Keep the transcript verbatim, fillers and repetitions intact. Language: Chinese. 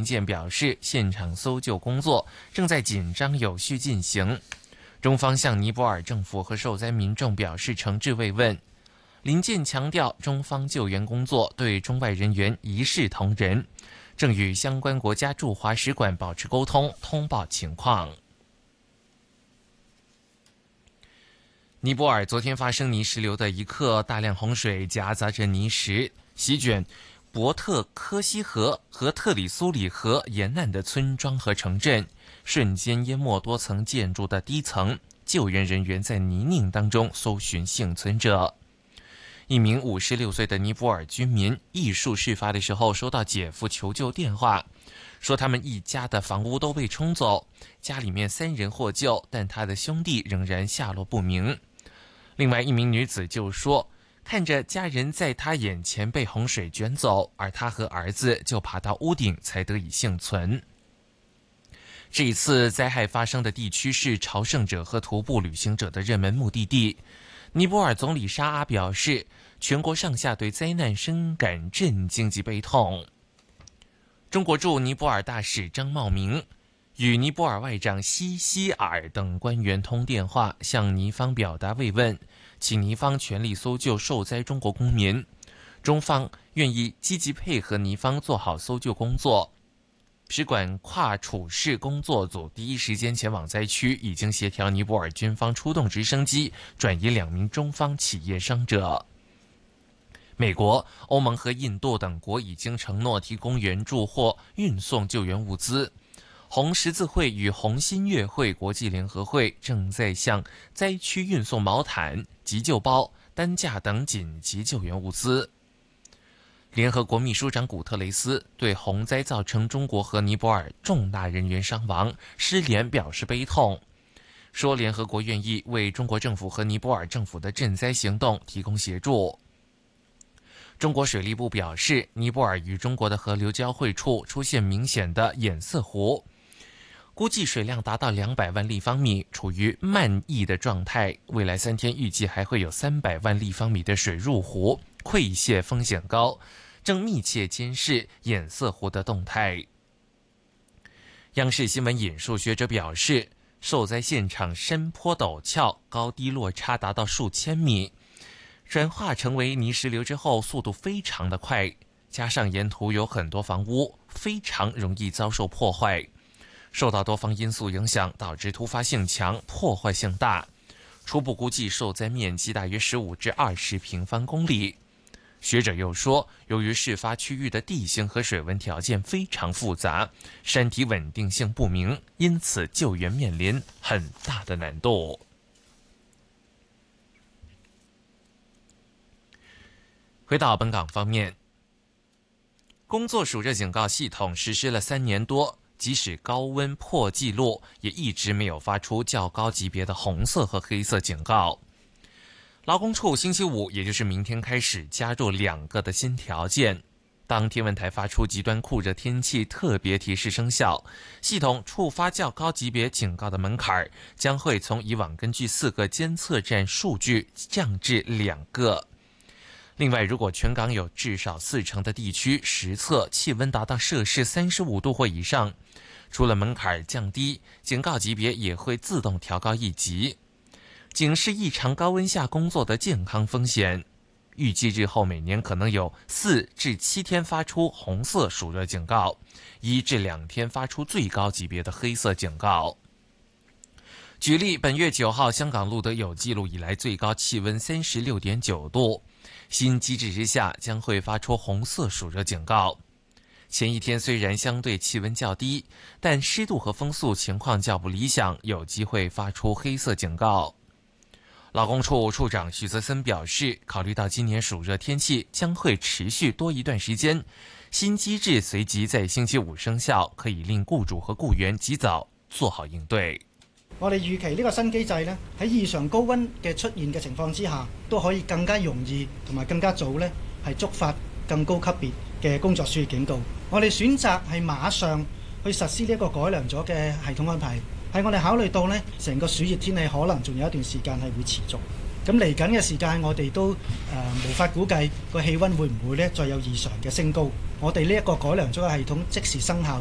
林健表示，现场搜救工作正在紧张有序进行。中方向尼泊尔政府和受灾民众表示诚挚慰问。林健强调，中方救援工作对中外人员一视同仁，正与相关国家驻华使馆保持沟通，通报情况。尼泊尔昨天发生泥石流的一刻，大量洪水夹杂着泥石席卷博特科西河和特里苏里河沿岸的村庄和城镇，瞬间淹没多层建筑的低层，救援人员在泥泞当中搜寻幸存者。一名五十六岁的尼泊尔居民忆述事发的时候收到姐夫求救电话，说他们一家的房屋都被冲走，家里面三人获救，但他的兄弟仍然下落不明。另外一名女子就说，看着家人在他眼前被洪水卷走，而他和儿子就爬到屋顶才得以幸存。这一次灾害发生的地区是朝圣者和徒步旅行者的热门目的地。尼泊尔总理沙阿表示，全国上下对灾难深感震惊及悲痛。中国驻尼泊尔大使张茂明与尼泊尔外长西希尔等官员通电话，向尼方表达慰问，请尼方全力搜救受灾中国公民。中方愿意积极配合尼方做好搜救工作。使馆跨处室工作组第一时间前往灾区，已经协调尼泊尔军方出动直升机转移两名中方企业伤者。美国、欧盟和印度等国已经承诺提供援助或运送救援物资。红十字会与红新月会国际联合会正在向灾区运送毛毯、急救包、担架等紧急救援物资。联合国秘书长古特雷斯对洪灾造成中国和尼泊尔重大人员伤亡、失联表示悲痛，说联合国愿意为中国政府和尼泊尔政府的赈灾行动提供协助。中国水利部表示，尼泊尔与中国的河流交汇处出现明显的堰塞湖，估计水量达到两百万立方米，处于漫溢的状态。未来三天预计还会有三百万立方米的水入湖，溃泻风险高，正密切监视堰塞湖的动态。央视新闻引述学者表示，受灾现场山坡陡峭，高低落差达到数千米，转化成为泥石流之后速度非常的快，加上沿途有很多房屋，非常容易遭受破坏。受到多方因素影响，导致突发性强，破坏性大。初步估计受灾面积大约十五至二十平方公里。学者又说，由于事发区域的地形和水文条件非常复杂，山体稳定性不明，因此救援面临很大的难度。回到本港方面，工作暑热警告系统实施了三年多，即使高温破纪录，也一直没有发出较高级别的红色和黑色警告。劳工处星期五，也就是明天开始加入两个的新条件。当天文台发出极端酷热天气特别提示生效，系统触发较高级别警告的门槛将会从以往根据四个监测站数据降至两个。另外，如果全港有至少四成的地区实测气温达到摄氏三十五度或以上，除了门槛降低，警告级别也会自动调高一级，警示异常高温下工作的健康风险。预计日后每年可能有四至七天发出红色暑热警告，一至两天发出最高级别的黑色警告。举例，本月九号，香港录得有记录以来最高气温三十六点九度。新机制之下将会发出红色暑热警告。前一天虽然相对气温较低，但湿度和风速情况较不理想，有机会发出黑色警告。劳工处处长许泽森表示，考虑到今年暑热天气将会持续多一段时間，新機制隨即在星期五生效，可以令僱主和僱員及早做好應對。 我哋預期呢個新機制呢，喺異常高溫嘅出現嘅情況之下，都可以更加容易同埋更加早呢係觸發更高級別嘅工作暑熱警告。我哋選擇係馬上去實施呢一個改良咗嘅系統安排，係我哋考慮到呢成個暑熱天氣可能仲有一段時間係會持續。咁嚟緊嘅時間，我哋都誒、呃、無法估計個氣温會唔會呢再有異常嘅升高。我哋呢一個改良咗嘅系統即時生效。